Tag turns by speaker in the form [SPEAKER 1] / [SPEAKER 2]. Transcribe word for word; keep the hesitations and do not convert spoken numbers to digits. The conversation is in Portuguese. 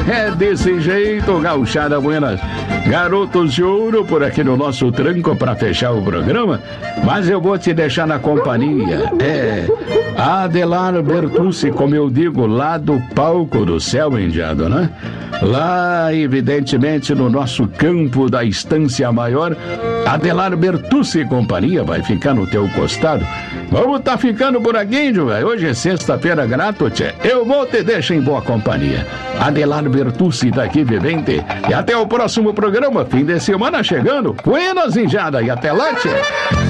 [SPEAKER 1] É desse jeito, gauchada buenas. Garotos de ouro por aqui no nosso tranco para fechar o programa, mas eu vou te deixar na companhia. É, Adelar Bertucci, como eu digo, lá do palco do céu indiado, né? Lá, evidentemente, no nosso campo da Estância Maior, Adelar Bertucci e companhia vai ficar no teu costado. Vamos tá ficando por aqui, velho. Hoje é sexta-feira, grato, tchê. Eu vou te deixar em boa companhia. Adelar Bertucci daqui, vivente. E até o próximo programa, fim de semana chegando. Buenas, injada, e até lá, tchê.